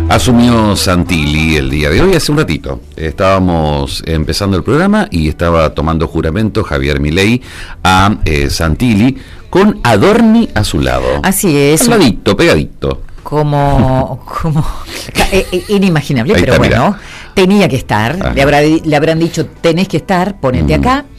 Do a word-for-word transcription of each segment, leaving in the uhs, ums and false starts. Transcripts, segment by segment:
Asumió Santilli el día de hoy, hace un ratito. Estábamos empezando el programa y estaba tomando juramento Javier Milei a eh, Santilli con Adorni a su lado. Así es. Al ladito, pegadito. Como, como eh, eh, inimaginable, Ahí pero está, bueno, mirá. tenía que estar. Le, habrá, le habrán dicho, tenés que estar, ponete mm. acá.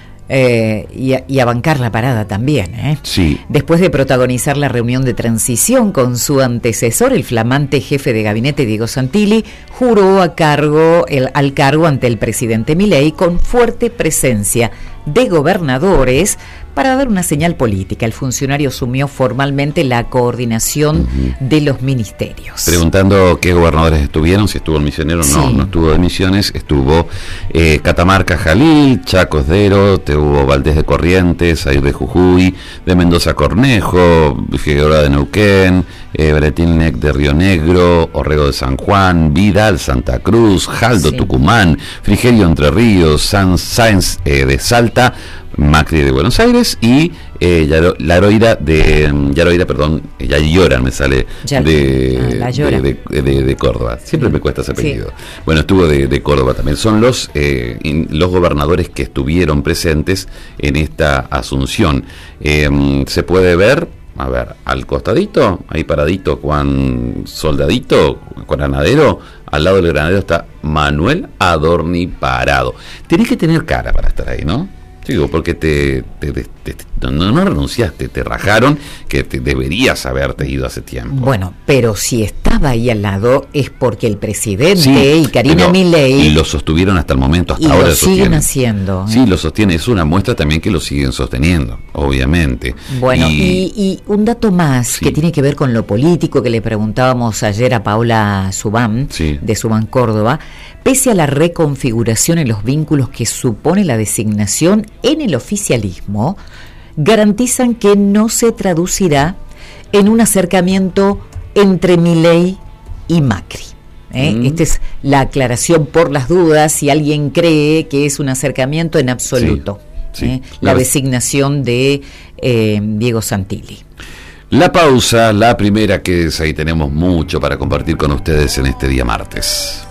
Eh, y, a, y a bancar la parada también, ¿eh? Sí. Después de protagonizar la reunión de transición con su antecesor, el flamante jefe de gabinete Diego Santilli juró a cargo el, al cargo ante el presidente Milei con fuerte presencia de gobernadores para dar una señal política. El funcionario asumió formalmente la coordinación uh-huh. de los ministerios. Preguntando qué gobernadores estuvieron, si estuvo el misionero, sí. no, no estuvo de Misiones, estuvo eh, Catamarca Jalil, Chaco Esdero, hubo Valdés de Corrientes, Air de Jujuy, de Mendoza Cornejo, Figueroa de Neuquén, eh, Bretilnec de Río Negro, Orrego de San Juan, Vidal Santa Cruz, Jaldo sí. Tucumán, Frigerio Entre Ríos, San Sáenz eh, de Salta, Macri de Buenos Aires y eh, Yaro, Laroira de Yaroira, perdón, Yayora me sale ya, de, ah, de, de, de, de Córdoba. Siempre me cuesta ese apellido. Sí. Bueno, estuvo de, de Córdoba también. Son los eh, in, los gobernadores que estuvieron presentes en esta asunción. Eh, se puede ver, a ver, al costadito, ahí paradito, Juan Soldadito, con granadero, al lado del granadero está Manuel Adorni parado. Tenés que tener cara para estar ahí, ¿no? Digo, porque te, te, te, te no, no renunciaste, te rajaron que te deberías haberte ido hace tiempo. Bueno, pero si estaba ahí al lado es porque el presidente sí, y Karina Milei y lo sostuvieron hasta el momento, hasta y ahora lo lo siguen sostienen. haciendo. Sí, lo sostiene, es una muestra también que lo siguen sosteniendo, obviamente. Bueno, y, y, y un dato más sí. que tiene que ver con lo político que le preguntábamos ayer a Paula Subán, sí. de Subán Córdoba. Pese a la reconfiguración en los vínculos que supone la designación en el oficialismo, garantizan que no se traducirá en un acercamiento entre Milei y Macri. ¿eh? Mm. Esta es la aclaración por las dudas, si alguien cree que es un acercamiento en absoluto. Sí, sí. ¿eh? La claro. designación de eh, Diego Santilli. La pausa, la primera, que es ahí tenemos mucho para compartir con ustedes en este día martes.